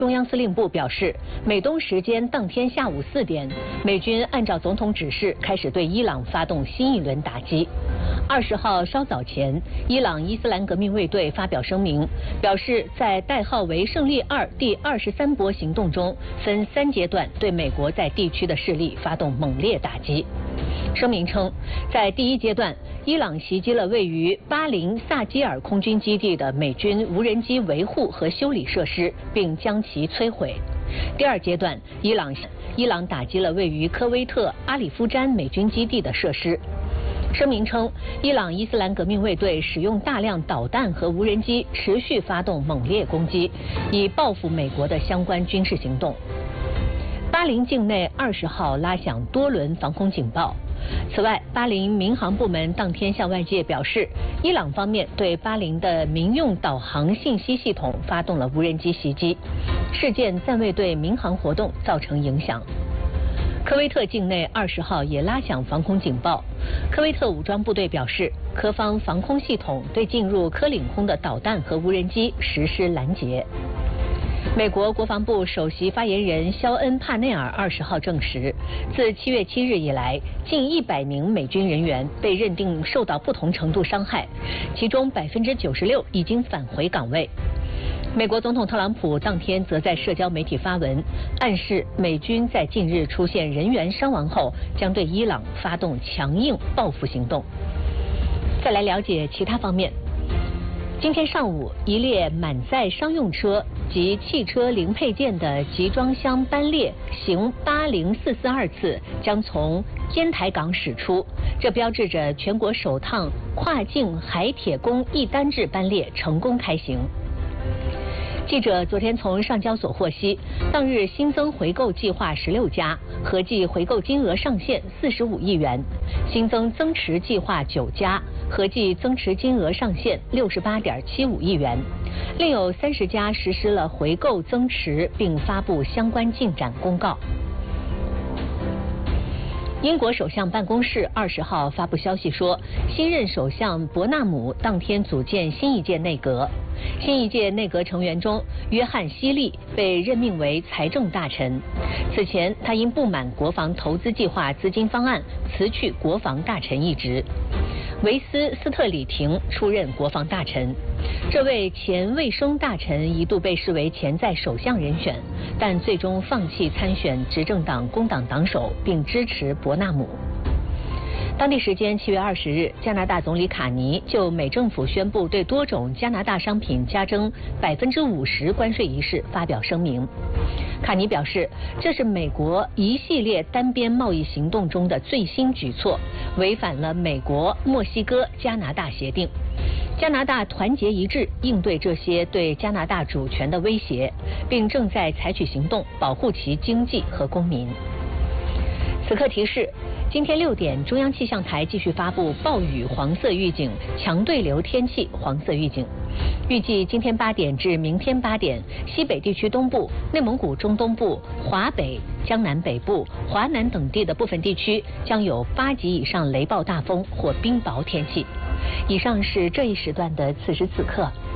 中央司令部表示，美东时间当天下午4点，美军按照总统指示开始对伊朗发动新一轮打击。20号稍早前，伊朗伊斯兰革命卫队发表声明，表示在代号为“胜利2”第23波行动中，分3阶段对美国在地区的势力发动猛烈打击。声明称，在第1阶段，伊朗袭击了位于巴林萨基尔空军基地的美军无人机维护和修理设施，并将其摧毁。第2阶段，伊朗打击了位于科威特阿里夫詹美军基地的设施。声明称，伊朗伊斯兰革命卫队使用大量导弹和无人机，持续发动猛烈攻击，以报复美国的相关军事行动。巴林境内20号拉响多轮防空警报。此外，巴林民航部门当天向外界表示，伊朗方面对巴林的民用导航信息系统发动了无人机袭击，事件暂未对民航活动造成影响。科威特境内20号也拉响防空警报。科威特武装部队表示，科方防空系统对进入科领空的导弹和无人机实施拦截。美国国防部首席发言人肖恩·帕内尔20号证实，自7月7日以来，近100名美军人员被认定受到不同程度伤害，其中96%已经返回岗位。美国总统特朗普当天则在社交媒体发文，暗示美军在近日出现人员伤亡后，将对伊朗发动强硬报复行动。再来了解其他方面。今天上午，一列满载商用车及汽车零配件的集装箱班列行80442次将从烟台港驶出，这标志着全国首趟跨境海铁公一单制班列成功开行。记者昨天从上交所获悉，当日新增回购计划16家，合计回购金额上限45亿元；新增增持计划9家，合计增持金额上限68.75亿元。另有30家实施了回购增持，并发布相关进展公告。英国首相办公室20号发布消息说，新任首相伯纳姆当天组建新一届内阁。新一届内阁成员中，约翰·希利被任命为财政大臣。此前，他因不满国防投资计划资金方案，辞去国防大臣一职。维斯·斯特里廷出任国防大臣。这位前卫生大臣一度被视为潜在首相人选，但最终放弃参选执政党工党党首，并支持伯纳姆。当地时间7月20日，加拿大总理卡尼就美政府宣布对多种加拿大商品加征50%关税一事发表声明。卡尼表示，这是美国一系列单边贸易行动中的最新举措，违反了美国、墨西哥、加拿大协定。加拿大团结一致应对这些对加拿大主权的威胁，并正在采取行动保护其经济和公民。此刻提示，今天6点，中央气象台继续发布暴雨黄色预警、强对流天气黄色预警。预计今天8点至明天8点，西北地区东部、内蒙古中东部、华北、江南北部、华南等地的部分地区将有8级以上雷暴大风或冰雹天气。以上是这一时段的此时此刻。